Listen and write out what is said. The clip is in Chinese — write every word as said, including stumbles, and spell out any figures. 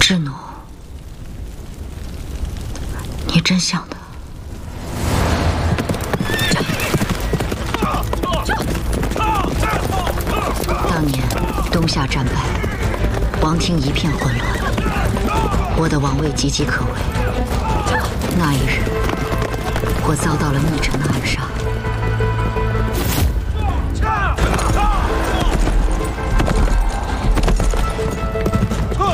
智奴，你真像他。当年东夏战败，王庭一片混乱，我的王位岌岌可危。那一日，我遭到了逆臣的暗杀。